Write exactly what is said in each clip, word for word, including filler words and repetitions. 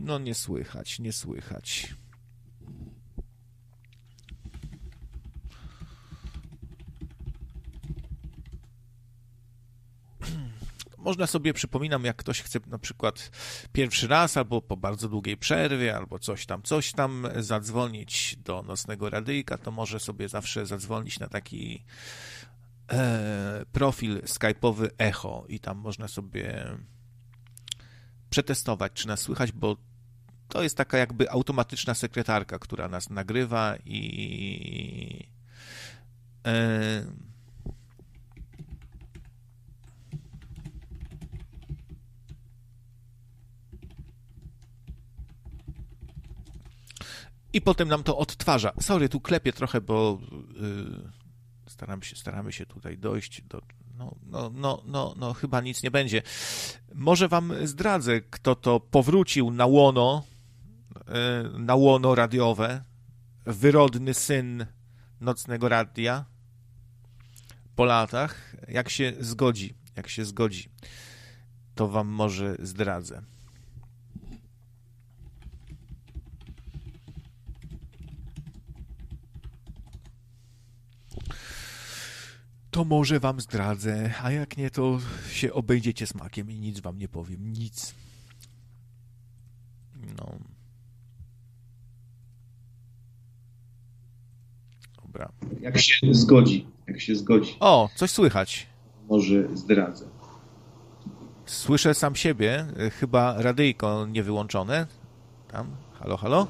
No nie słychać, nie słychać. Można sobie, przypominam, jak ktoś chce na przykład pierwszy raz, albo po bardzo długiej przerwie, albo coś tam, coś tam, zadzwonić do Nocnego Radyjka, to może sobie zawsze zadzwonić na taki e, profil skype'owy Echo i tam można sobie przetestować, czy nas słychać, bo to jest taka jakby automatyczna sekretarka, która nas nagrywa i e, i potem nam to odtwarza. Sorry, tu klepię trochę, bo yy, staram się, staramy się tutaj dojść do... No, no, no, no, no, chyba nic nie będzie. Może wam zdradzę, kto to powrócił na łono, yy, na łono radiowe, wyrodny syn Nocnego Radia po latach. Jak się zgodzi, jak się zgodzi, to wam może zdradzę. To może wam zdradzę, a jak nie, to się obejdziecie smakiem i nic wam nie powiem, nic. No. Dobra. Jak się zgodzi, jak się zgodzi. O, coś słychać. Może zdradzę. Słyszę sam siebie, chyba radyjko nie wyłączone. Tam, halo, halo?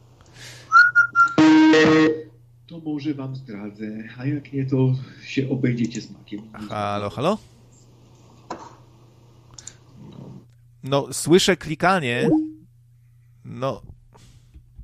To może wam zdradzę, a jak nie, to się obejdziecie smakiem. Halo, halo? No, słyszę klikanie. No,